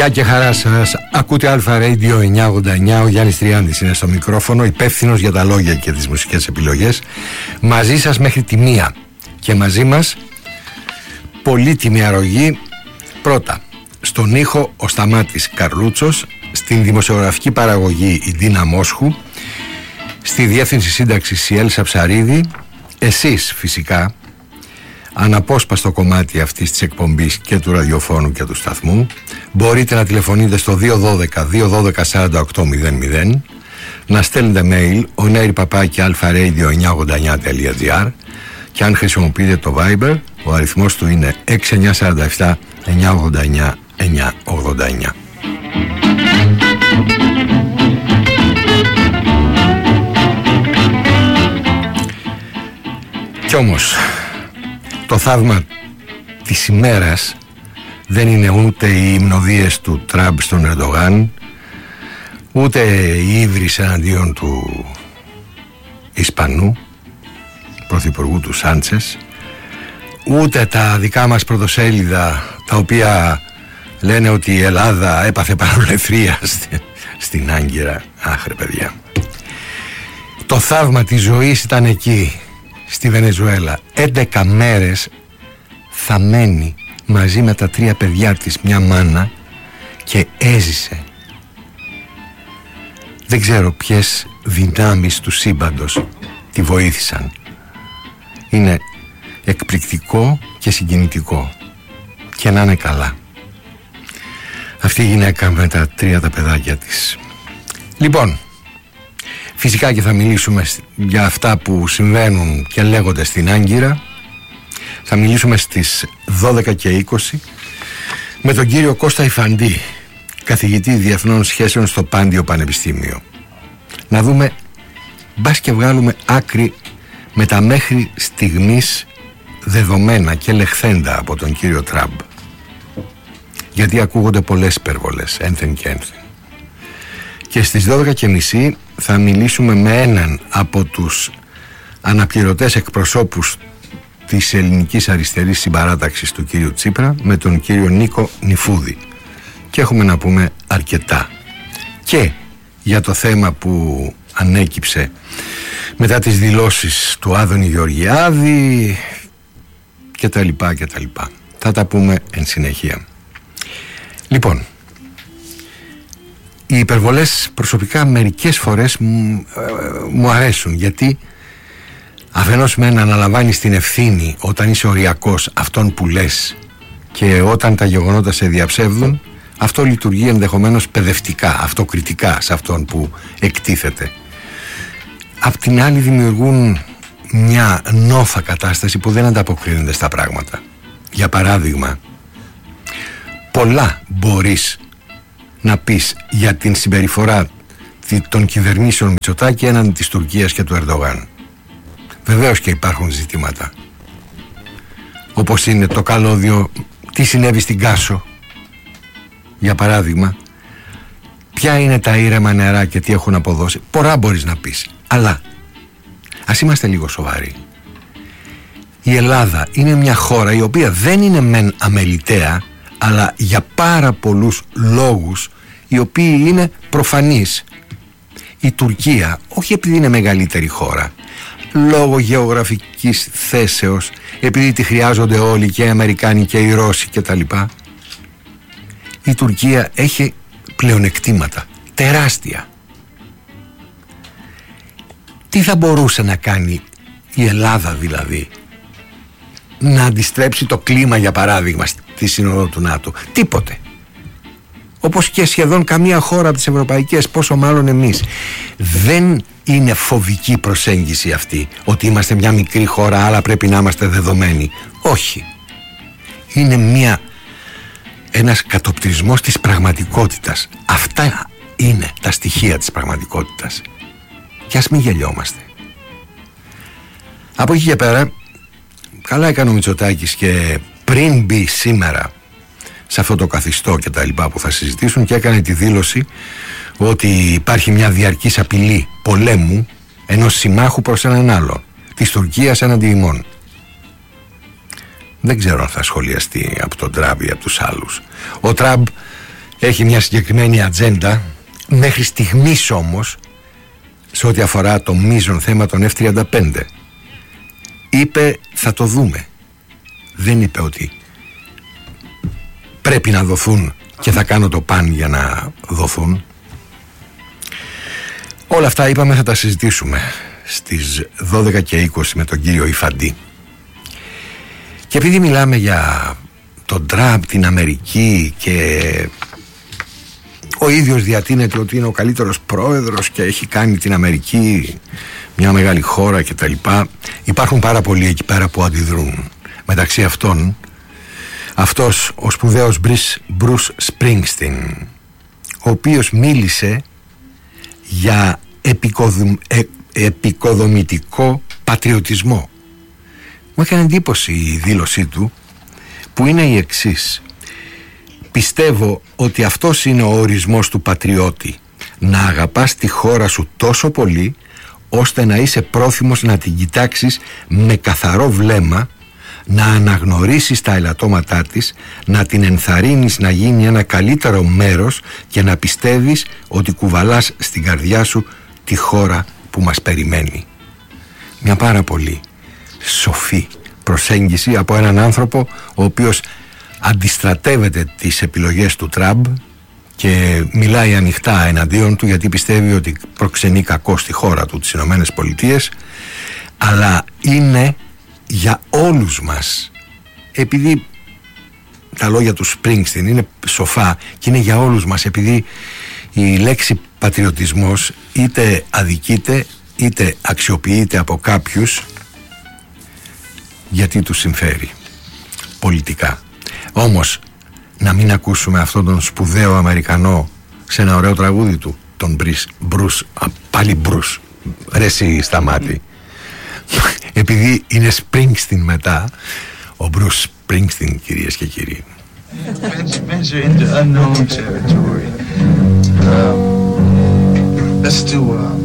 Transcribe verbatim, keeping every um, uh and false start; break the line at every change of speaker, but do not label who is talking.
Γεια και χαρά σας. Ακούτε Αλφα Radio εννιακόσια ογδόντα εννιά. Ο Γιάννης Τριάντης είναι στο μικρόφωνο, υπεύθυνος για τα λόγια και τις μουσικές επιλογές. Μαζί σας μέχρι τη μία. Και μαζί μας πολύτιμη αρρωγή. Πρώτα, στον ήχο ο Σταμάτης Καρλούτσος, στην δημοσιογραφική παραγωγή η Ντίνα Μόσχου, στη διεύθυνση σύνταξης η Έλσα Ψαρίδη. Εσείς φυσικά, αναπόσπαστο κομμάτι αυτής της εκπομπής και του ραδιοφώνου και του σταθμού, μπορείτε να τηλεφωνείτε στο δύο ένα δύο δύο ένα δύο τέσσερα οκτώ μηδέν μηδέν, να στέλνετε mail onair παπάκι αλφα ρέιντιο εννιακόσια ογδόντα εννιά τελεία τζι άρ, και αν χρησιμοποιείτε το Viber, ο αριθμός του είναι έξι εννιά τέσσερα επτά εννιακόσια ογδόντα εννιά εννιακόσια ογδόντα εννιά. Κι όμως το θαύμα της ημέρας δεν είναι ούτε οι υμνοδίες του Τραμπ στον Ερντογάν, ούτε η ύβρις εναντίον του Ισπανού πρωθυπουργού του Σάντσες, ούτε τα δικά μας πρωτοσέλιδα τα οποία λένε ότι η Ελλάδα έπαθε παρολεθρία στην Άγκυρα. Αχ ρε παιδιά, το θαύμα της ζωής ήταν εκεί στη Βενεζουέλα. έντεκα μέρες θα μένει μαζί με τα τρία παιδιά της μια μάνα και έζησε. Δεν ξέρω ποιες δυνάμεις του σύμπαντος τη βοήθησαν. Είναι εκπληκτικό και συγκινητικό. Και να είναι καλά αυτή η γυναίκα με τα τρία τα παιδάκια της. Λοιπόν, φυσικά και θα μιλήσουμε για αυτά που συμβαίνουν και λέγονται στην Άγκυρα. Θα μιλήσουμε στις δώδεκα και είκοσι με τον κύριο Κώστα Ιφαντή, καθηγητή διεθνών σχέσεων στο Πάντιο Πανεπιστήμιο. Να δούμε, μπας και βγάλουμε άκρη με τα μέχρι στιγμής δεδομένα και λεχθέντα από τον κύριο Τραμπ. Γιατί ακούγονται πολλές υπερβολές, ένθεν και ένθεν. Και στις δώδεκα και μισή θα μιλήσουμε με έναν από τους αναπληρωτές εκπροσώπους της ελληνικής αριστερής συμπαράταξης του κύριου Τσίπρα, με τον κύριο Νίκο Νιφούδη. Και έχουμε να πούμε αρκετά και για το θέμα που ανέκυψε μετά τις δηλώσεις του Άδωνη Γεωργιάδη και τα λοιπά και τα λοιπά. Θα τα πούμε εν συνεχεία. Λοιπόν, οι υπερβολές προσωπικά μερικές φορές μου, ε, μου αρέσουν, γιατί αφενός μεν αναλαμβάνεις την ευθύνη όταν είσαι οριακός αυτών που λες, και όταν τα γεγονότα σε διαψεύδουν, αυτό λειτουργεί ενδεχομένως παιδευτικά, αυτοκριτικά σε αυτόν που εκτίθεται. Απ' την άλλη δημιουργούν μια νόφα κατάσταση που δεν ανταποκρίνεται στα πράγματα. Για παράδειγμα, πολλά μπορείς να πεις για την συμπεριφορά των κυβερνήσεων Μητσοτάκη έναντι της Τουρκίας και του Ερντογάν. Βεβαίως και υπάρχουν ζητήματα, όπως είναι το καλώδιο, τι συνέβη στην Κάσο για παράδειγμα, ποια είναι τα ήρεμα νερά και τι έχουν αποδώσει. Πολλά μπορείς να πεις, αλλά ας είμαστε λίγο σοβαροί. Η Ελλάδα είναι μια χώρα η οποία δεν είναι μεν αμεληταία, αλλά για πάρα πολλούς λόγους οι οποίοι είναι προφανείς. Η Τουρκία, όχι επειδή είναι μεγαλύτερη χώρα, λόγω γεωγραφικής θέσεως, επειδή τη χρειάζονται όλοι, και οι Αμερικάνοι και οι Ρώσοι και τα λοιπά, η Τουρκία έχει πλεονεκτήματα τεράστια. Τι θα μπορούσε να κάνει η Ελλάδα δηλαδή, να αντιστρέψει το κλίμα για παράδειγμα στη Σύνοδο του ΝΑΤΟ? Τίποτε. Όπως και σχεδόν καμία χώρα από τις ευρωπαϊκές, πόσο μάλλον εμείς. Δεν είναι φοβική προσέγγιση αυτή, ότι είμαστε μια μικρή χώρα αλλά πρέπει να είμαστε δεδομένοι. Όχι. Είναι μια, ένας κατοπτρισμός της πραγματικότητας. Αυτά είναι τα στοιχεία της πραγματικότητας. Και ας μην γελιόμαστε. Από εκεί και πέρα, καλά έκανε ο Μητσοτάκης και πριν μπει σήμερα σε αυτό το καθιστό και τα λοιπά που θα συζητήσουν, και έκανε τη δήλωση ότι υπάρχει μια διαρκής απειλή πολέμου ενός συμμάχου προς έναν άλλο, της Τουρκίας έναντι ημών. Δεν ξέρω αν θα σχολιαστεί από τον Τραμπ ή από τους άλλους. Ο Τραμπ έχει μια συγκεκριμένη ατζέντα. Μέχρι στιγμής όμως, σε ό,τι αφορά το μείζον θέμα των εφ τριάντα πέντε, είπε θα το δούμε. Δεν είπε ότι πρέπει να δοθούν και θα κάνω το παν για να δοθούν. Όλα αυτά είπαμε θα τα συζητήσουμε στις δώδεκα και είκοσι με τον κύριο Ιφαντή. Και επειδή μιλάμε για τον Τραμπ, την Αμερική, και ο ίδιος διατείνεται ότι είναι ο καλύτερος πρόεδρος και έχει κάνει την Αμερική μια μεγάλη χώρα και τα λοιπά, υπάρχουν πάρα πολλοί εκεί πέρα που αντιδρούν. Μεταξύ αυτών αυτός ο σπουδαίος Bruce Springsteen, ο οποίος μίλησε για επικοδομ, ε, επικοδομητικό πατριωτισμό. Μου έκανε εντύπωση η δήλωσή του, που είναι η εξής: πιστεύω ότι αυτός είναι ο ορισμός του πατριώτη, να αγαπάς τη χώρα σου τόσο πολύ ώστε να είσαι πρόθυμος να την κοιτάξεις με καθαρό βλέμμα, να αναγνωρίσεις τα ελαττώματά της, να την ενθαρρύνεις να γίνει ένα καλύτερο μέρος και να πιστεύεις ότι κουβαλάς στην καρδιά σου τη χώρα που μας περιμένει. Μια πάρα πολύ σοφή προσέγγιση από έναν άνθρωπο ο οποίος αντιστρατεύεται τις επιλογές του Τραμπ και μιλάει ανοιχτά εναντίον του, γιατί πιστεύει ότι προξενεί κακό στη χώρα του, τις Ηνωμένες Πολιτείες, αλλά είναι για όλους μας, επειδή τα λόγια του Springsteen είναι σοφά και είναι για όλους μας, επειδή η λέξη πατριωτισμός είτε αδικείται είτε αξιοποιείται από κάποιους γιατί τους συμφέρει πολιτικά. Όμως να μην ακούσουμε αυτόν τον σπουδαίο Αμερικανό σε ένα ωραίο τραγούδι του, τον Bruce, α, πάλι Bruce, ρε εσύ σταμάτη, επειδή είναι Springsteen μετά, ο Bruce Springsteen, κυρίες και κύριοι.
Venture into unknown territory. Um, let's do uh,